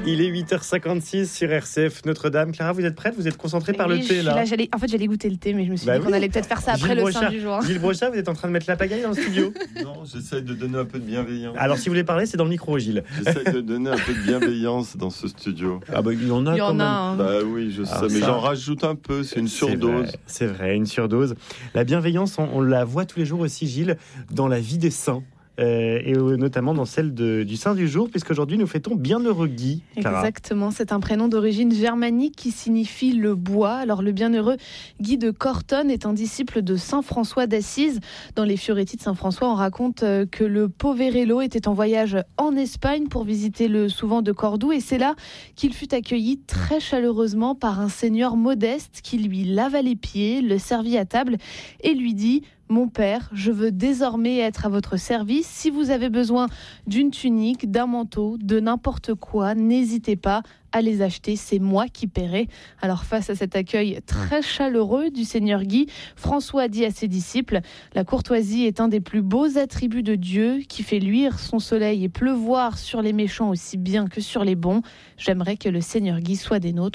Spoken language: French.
Il est 8h56 sur RCF Notre-Dame. Clara, vous êtes prête? Vous êtes concentrée par le thé là? J'allais goûter le thé, mais je me suis dit qu'on allait peut-être faire ça après le sein du jour. Gilles Brochard, vous êtes en train de mettre la pagaille dans le studio? Non, j'essaie de donner un peu de bienveillance. Alors si vous voulez parler, c'est dans le micro, Gilles. J'essaie de donner un peu de bienveillance dans ce studio. Ah bah il y en a quand même. Hein. Bah oui, je sais, mais j'en rajoute un peu, c'est une surdose. C'est vrai, une surdose. La bienveillance, on la voit tous les jours aussi, Gilles, dans la vie des saints. Et notamment dans celle du Saint du jour, puisqu'aujourd'hui nous fêtons Bienheureux Guy. Clara. Exactement, c'est un prénom d'origine germanique qui signifie le bois. Alors le bienheureux Guy de Corton est un disciple de Saint François d'Assise. Dans les Fioretti de Saint François, on raconte que le Poverello était en voyage en Espagne pour visiter le Souvent de Cordoue, et c'est là qu'il fut accueilli très chaleureusement par un seigneur modeste qui lui lava les pieds, le servit à table et lui dit: mon père, je veux désormais être à votre service. Si vous avez besoin d'une tunique, d'un manteau, de n'importe quoi, n'hésitez pas à les acheter, c'est moi qui paierai. Alors face à cet accueil très chaleureux du Seigneur Guy, François dit à ses disciples: la courtoisie est un des plus beaux attributs de Dieu qui fait luire son soleil et pleuvoir sur les méchants aussi bien que sur les bons. J'aimerais que le Seigneur Guy soit des nôtres.